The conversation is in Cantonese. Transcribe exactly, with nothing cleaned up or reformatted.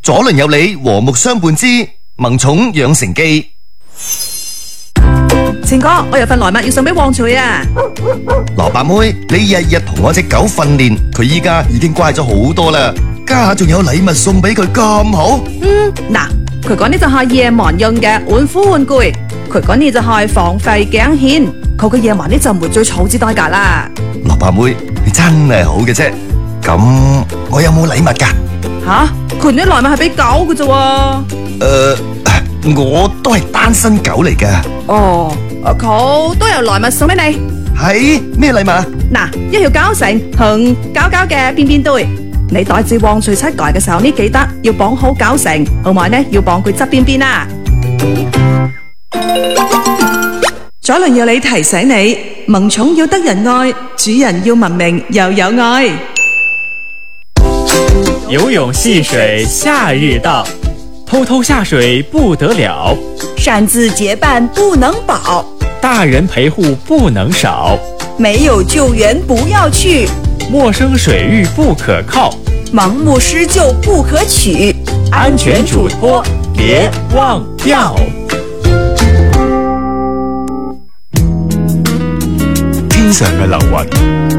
左鄰右里和睦相伴之萌寵養成記。 晴哥，我有份禮物要送俾旺財啊！ 蘿蔔妹，你日日同我隻狗訓練，佢依家已經乖咗好多啦，家下仲有禮物送俾佢咁好。 嗯，嗱，佢講呢就係夜晚用嘅玩虎玩具，佢講呢就係防吠頸線，佢嘅夜晚呢就唔會最草之代價啦。 蘿蔔妹，你真係好嘅啫。咁我有冇禮物噶？ 吓，佢啲禮物係俾狗嘅啫。 誒，我都係單身狗嚟噶。 哦，佢都有禮物送俾你。 係咩禮物啊？ 嗱，一條膠繩同膠膠嘅邊邊堆，你帶住旺財出街嘅時候呢，記得要綁好膠繩，同埋呢要綁佢側邊邊啊。左鄰右里提醒你，萌寵要得人愛，主人要文明又有愛。 游泳戏水夏日到，偷偷下水不得了， 擅自结伴不能保， 大人陪护不能少， 没有救援不要去， 陌生水域不可靠， 盲目施救不可取， 安全嘱托别忘掉。天上嘅流雲